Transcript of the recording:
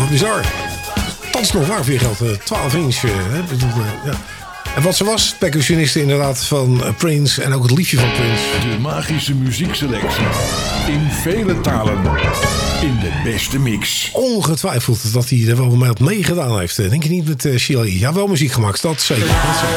Echt bizar. Thans nog waar voor je geld. 12 inch. Ja. En wat ze was, percussioniste inderdaad van Prince. En ook het liedje van Prince. De magische muziekselectie. In vele talen. In de beste mix. Ongetwijfeld dat hij er wel mee op meegedaan heeft. Denk je niet met Sheila E? Ja, wel muziek gemaakt. Dat zeker. Dat zeker.